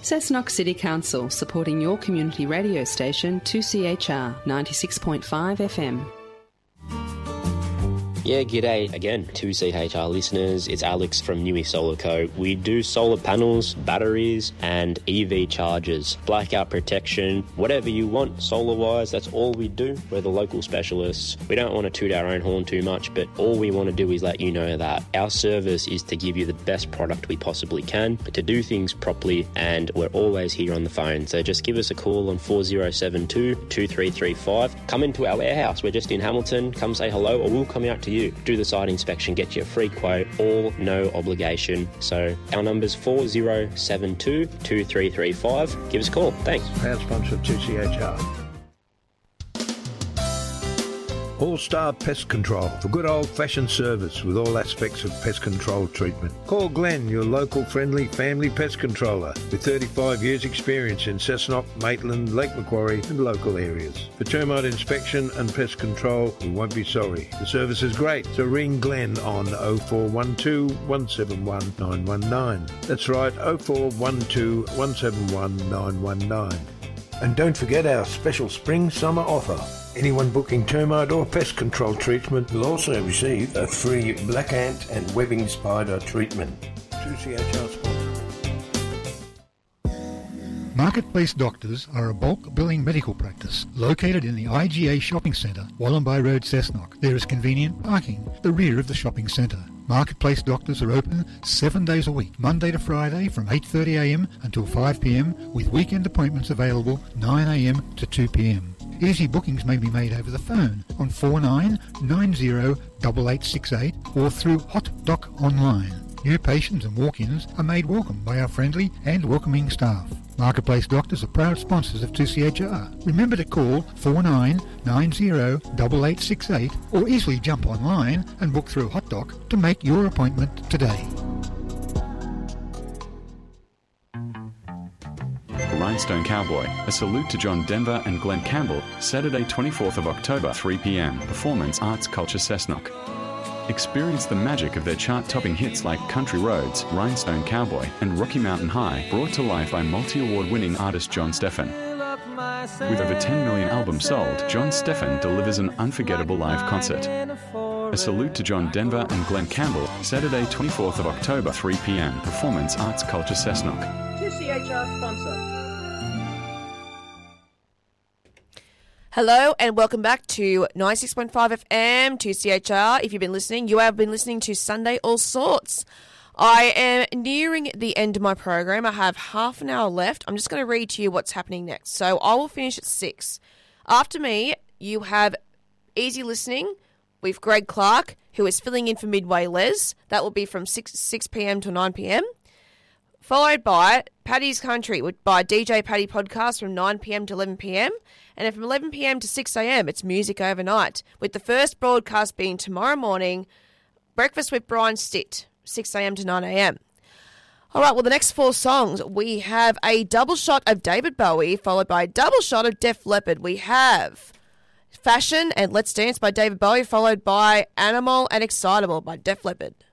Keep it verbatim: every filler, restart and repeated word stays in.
Cessnock City Council, supporting your community radio station two C H R ninety-six point five F M. Yeah, g'day again, two C H R listeners. It's Alex from Newey Solar Co. We do solar panels, batteries and E V chargers, blackout protection, whatever you want solar-wise, that's all we do. We're the local specialists. We don't want to toot our own horn too much, but all we want to do is let you know that our service is to give you the best product we possibly can, to do things properly, and we're always here on the phone. So just give us a call on four oh seven two, two three three five. Come into our warehouse. We're just in Hamilton. Come say hello, or we'll come out to you. Do the site inspection, get you a free quote, all no obligation. So our number's four oh seven two, two three three five. Give us a call. Thanks. Proud sponsor of two C H R. All-Star Pest Control for good old-fashioned service with all aspects of pest control treatment. Call Glenn, your local friendly family pest controller with thirty-five years experience in Cessnock, Maitland, Lake Macquarie and local areas. For termite inspection and pest control, you won't be sorry. The service is great, so ring Glenn on oh four one two, one seven one, nine one nine. That's right, oh four one two, one seven one, nine one nine. And don't forget our special spring-summer offer. Anyone booking termite or pest control treatment will also receive a free black ant and webbing spider treatment. two C H R sponsor. Marketplace Doctors are a bulk billing medical practice located in the I G A Shopping Centre, Wallumbye Road, Cessnock. There is convenient parking at the rear of the shopping centre. Marketplace Doctors are open seven days a week, Monday to Friday from eight thirty a m until five p m, with weekend appointments available nine a m to two p m. Easy bookings may be made over the phone on four nine nine zero eight eight six eight or through HotDoc online. New patients and walk-ins are made welcome by our friendly and welcoming staff. Marketplace Doctors are proud sponsors of two C H R. Remember to call four nine nine zero eight eight six eight or easily jump online and book through HotDoc to make your appointment today. Rhinestone Cowboy, a salute to John Denver and Glenn Campbell, Saturday twenty-fourth of October, three p m, Performance Arts Culture Cessnock. Experience the magic of their chart-topping hits like Country Roads, Rhinestone Cowboy, and Rocky Mountain High, brought to life by multi-award-winning artist John Steffen. With over ten million albums sold, John Steffen delivers an unforgettable live concert. A salute to John Denver and Glenn Campbell, Saturday twenty-fourth of October, three p m, Performance Arts Culture Cessnock. two C H R sponsor. Hello and welcome back to ninety-six point five F M, two C H R. If you've been listening, you have been listening to Sunday All Sorts. I am nearing the end of my program. I have half an hour left. I'm just going to read to you what's happening next. So I will finish at six. After me, you have Easy Listening with Greg Clark, who is filling in for Midway Les. That will be from six p m to nine p m. Followed by Paddy's Country by D J Paddy Podcast from nine p m to eleven p m. And then from eleven p m to six a m, it's Music Overnight, with the first broadcast being tomorrow morning, Breakfast with Brian Stitt, six a m to nine a m. All right, well, the next four songs, we have a double shot of David Bowie, followed by a double shot of Def Leppard. We have Fashion and Let's Dance by David Bowie, followed by Animal and Excitable by Def Leppard.